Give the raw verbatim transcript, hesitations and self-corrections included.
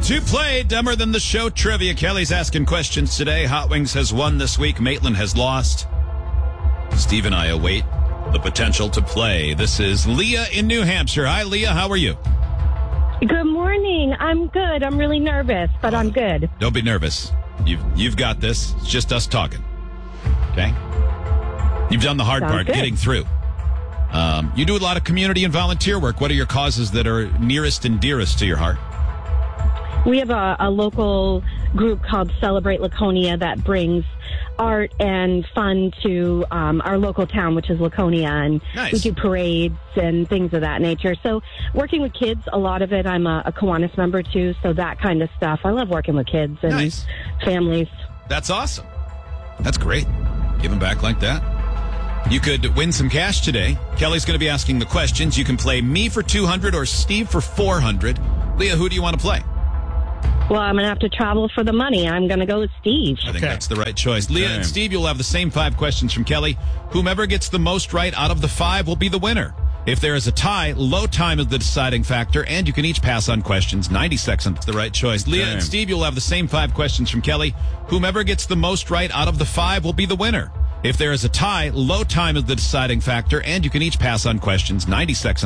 To play Dumber Than the Show trivia, Kelly's asking questions today. Hot Wings has won this week. Maitland has lost. Steve and I await the potential to play. This is Leah in New Hampshire. Hi, Leah. How are you? Good morning. I'm good. I'm really nervous, but I'm good. Don't be nervous. You've you've got this. It's just us talking. Okay? You've done the hard Sounds part, good. getting through. Um, you do a lot of community and volunteer work. What are your causes that are nearest and dearest to your heart? We have a, a local group called Celebrate Laconia that brings art and fun to um, our local town, which is Laconia, and Nice. we do parades and things of that nature. So working with kids, a lot of it, I'm a, a Kiwanis member too, so that kind of stuff. I love working with kids and Nice. families. That's awesome. That's great. Giving back like that. You could win some cash today. Kelly's going to be asking the questions. You can play me for two hundred or Steve for four hundred. Leah, who do you want to play? Well, I'm going to have to travel for the money. I'm going to go with Steve. I think Okay. that's the right choice. Leah Same. and Steve, you'll have the same five questions from Kelly. Whomever gets the most right out of the five will be the winner. If there is a tie, low time is the deciding factor, and you can each pass on questions. ninety seconds is the right choice. Leah and Same. Steve, you'll have the same five questions from Kelly. Whomever gets the most right out of the five will be the winner. If there is a tie, low time is the deciding factor, and you can each pass on questions. ninety seconds.